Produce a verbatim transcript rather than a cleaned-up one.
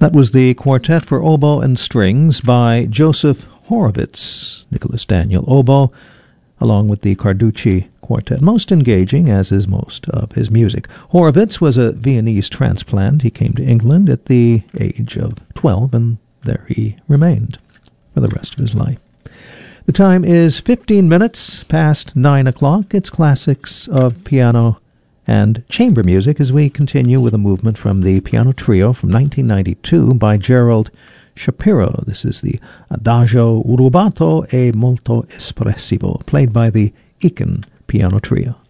That was the Quartet for Oboe and Strings by Joseph Horowitz, Nicholas Daniel oboe, along with the Carducci Quartet. Most engaging, as is most of his music. Horowitz was a Viennese transplant. He came to England at the age of twelve, and there he remained for the rest of his life. The time is fifteen minutes past nine o'clock. It's classics of piano and chamber music as we continue with a movement from the piano trio from nineteen ninety-two by Gerald Shapiro. This is the Adagio rubato e molto espressivo, played by the Eakin Piano Trio.